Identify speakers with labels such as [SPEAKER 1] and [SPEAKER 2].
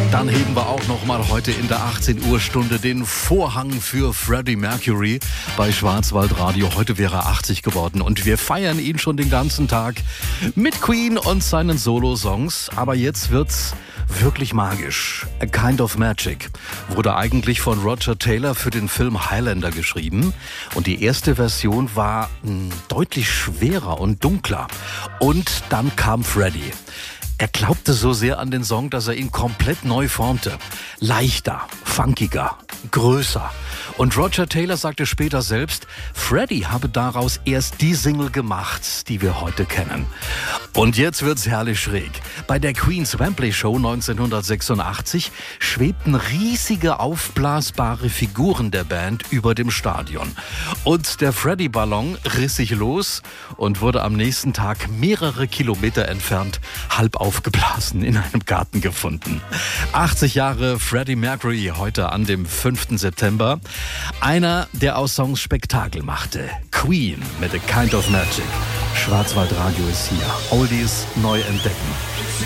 [SPEAKER 1] Dann heben wir auch noch mal heute in der 18 Uhr Stunde den Vorhang für Freddie Mercury bei Schwarzwaldradio. Heute wäre er 80 geworden und wir feiern ihn schon den ganzen Tag mit Queen und seinen Solo-Songs. Aber jetzt wird's wirklich magisch. A Kind of Magic wurde eigentlich von Roger Taylor für den Film Highlander geschrieben. Und die erste Version war deutlich schwerer und dunkler. Und dann kam Freddie. Er glaubte so sehr an den Song, dass er ihn komplett neu formte. Leichter, funkiger, größer. Und Roger Taylor sagte später selbst, Freddie habe daraus erst die Single gemacht, die wir heute kennen. Und jetzt wird's herrlich schräg. Bei der Queen's Wembley Show 1986 schwebten riesige aufblasbare Figuren der Band über dem Stadion. Und der Freddie-Ballon riss sich los und wurde am nächsten Tag mehrere Kilometer entfernt halb aufgeblasen in einem Garten gefunden. 80 Jahre Freddie Mercury heute an dem 5. September. Einer, der aus Songs Spektakel machte. Queen mit A Kind of Magic. Schwarzwaldradio ist hier. Oldies neu entdecken.